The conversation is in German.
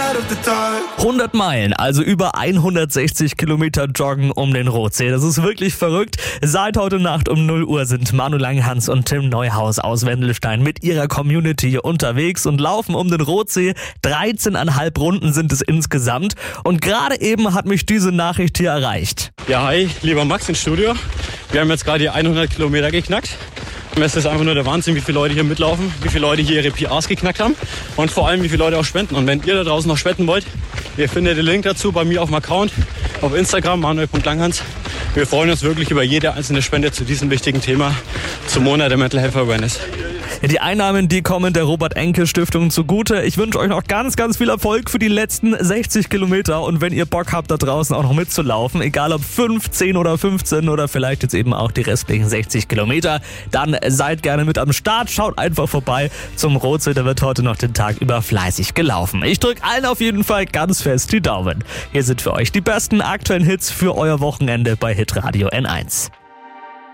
100 Meilen, also über 160 Kilometer joggen um den Rothsee. Das ist wirklich verrückt. Seit heute Nacht um 0 Uhr sind Manu Langhans und Tim Neuhaus aus Wendelstein mit ihrer Community unterwegs und laufen um den Rothsee. 13,5 Runden sind es insgesamt. Und gerade eben hat mich diese Nachricht hier erreicht. Ja, hi, lieber Max ins Studio. Wir haben jetzt gerade die 100 Kilometer geknackt. Es ist einfach nur der Wahnsinn, wie viele Leute hier mitlaufen, wie viele Leute hier ihre PRs geknackt haben und vor allem, wie viele Leute auch spenden. Und wenn ihr da draußen noch spenden wollt, ihr findet den Link dazu bei mir auf dem Account, auf Instagram, manuel.langhans. Wir freuen uns wirklich über jede einzelne Spende zu diesem wichtigen Thema, zum Monat der Mental Health Awareness. Die Einnahmen, die kommen der Robert-Enke-Stiftung zugute. Ich wünsche euch noch ganz, ganz viel Erfolg für die letzten 60 Kilometer. Und wenn ihr Bock habt, da draußen auch noch mitzulaufen, egal ob 5, 10 oder 15 oder vielleicht jetzt eben auch die restlichen 60 Kilometer, dann seid gerne mit am Start. Schaut einfach vorbei zum Rothsee, der wird heute noch den Tag über fleißig gelaufen. Ich drücke allen auf jeden Fall ganz fest die Daumen. Hier sind für euch die besten aktuellen Hits für euer Wochenende bei Hitradio N1.